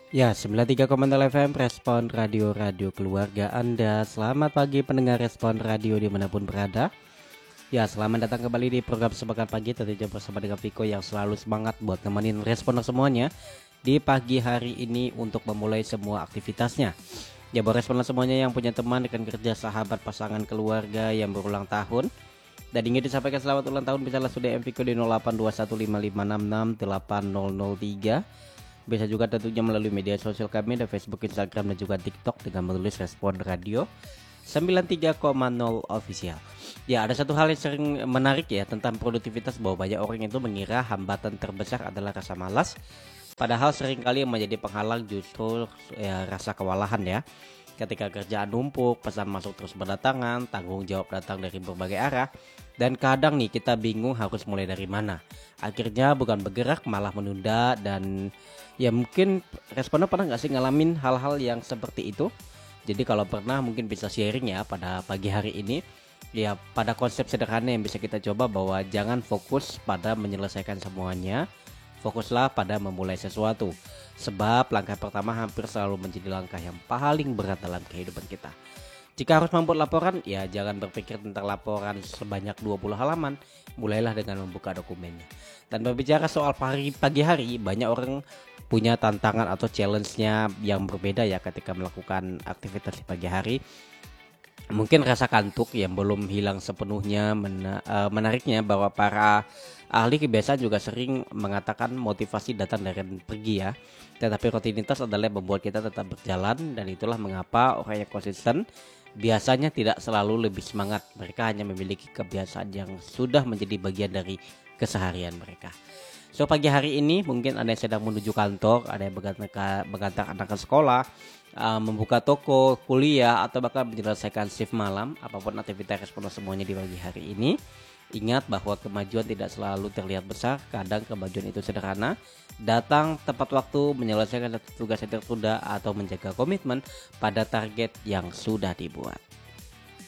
Ya, 93,0 FM Respon Radio Keluarga Anda. Selamat pagi pendengar Respon Radio dimanapun berada. Ya, selamat datang kembali di program Sepekan Pagi. Tentunya bersama dengan Viko yang selalu semangat buat nemenin responer semuanya di pagi hari ini untuk memulai semua aktivitasnya. Ya, buat responer semuanya yang punya teman, rekan kerja, sahabat, pasangan, keluarga yang berulang tahun dan ingin disampaikan selamat ulang tahun, bisa langsung DM Viko di 082155668003. Bisa juga tentunya melalui media sosial kami, ada Facebook, Instagram, dan juga TikTok dengan menulis Respon Radio 93,0 official. Ya, ada satu hal yang sering menarik ya tentang produktivitas, bahwa banyak orang itu mengira hambatan terbesar adalah rasa malas. Padahal seringkali yang menjadi penghalang justru ya, rasa kewalahan ya. Ketika kerjaan numpuk, pesan masuk terus berdatangan, tanggung jawab datang dari berbagai arah, dan kadang nih kita bingung harus mulai dari mana. Akhirnya bukan bergerak, malah menunda. Dan ya mungkin responden pernah nggak sih ngalamin hal-hal yang seperti itu? Jadi kalau pernah mungkin bisa sharing ya pada pagi hari ini. Ya, pada konsep sederhana yang bisa kita coba, bahwa jangan fokus pada menyelesaikan semuanya, fokuslah pada memulai sesuatu. Sebab langkah pertama hampir selalu menjadi langkah yang paling berat dalam kehidupan kita. Jika harus membuat laporan, ya jangan berpikir tentang laporan sebanyak 20 halaman. Mulailah dengan membuka dokumennya. Dan berbicara soal pagi hari, banyak orang punya tantangan atau challenge-nya yang berbeda ya ketika melakukan aktivitas di pagi hari. Mungkin rasa kantuk yang belum hilang sepenuhnya. Menariknya bahwa para ahli kebiasaan juga sering mengatakan motivasi datang dari pergi ya. Tetapi rutinitas adalah yang membuat kita tetap berjalan, dan itulah mengapa orang yang konsisten biasanya tidak selalu lebih semangat. Mereka hanya memiliki kebiasaan yang sudah menjadi bagian dari keseharian mereka. So, pagi hari ini mungkin Anda yang sedang menuju kantor, ada yang mengantar anak ke sekolah, membuka toko, kuliah, atau bahkan menyelesaikan shift malam. Apapun aktivitas responden semuanya di pagi hari ini, ingat bahwa kemajuan tidak selalu terlihat besar. Kadang kemajuan itu sederhana, datang tepat waktu, menyelesaikan satu tugas yang tertunda, atau menjaga komitmen pada target yang sudah dibuat.